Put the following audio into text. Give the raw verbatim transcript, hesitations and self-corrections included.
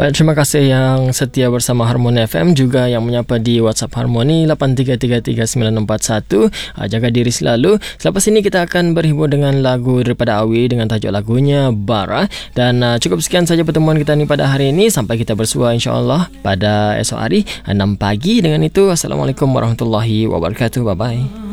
Baik, terima kasih yang setia bersama Harmoni F M, juga yang menyapa di WhatsApp Harmoni lapan tiga tiga tiga sembilan empat satu. Jaga diri selalu. Selepas ini kita akan berhibur dengan lagu daripada Awi dengan tajuk lagunya Bara. Dan uh, cukup sekian saja pertemuan kita ni pada hari ini. Sampai kita bersua insya-Allah pada esok hari enam pagi. Dengan itu, Assalamualaikum warahmatullahi wabarakatuh. Bye bye.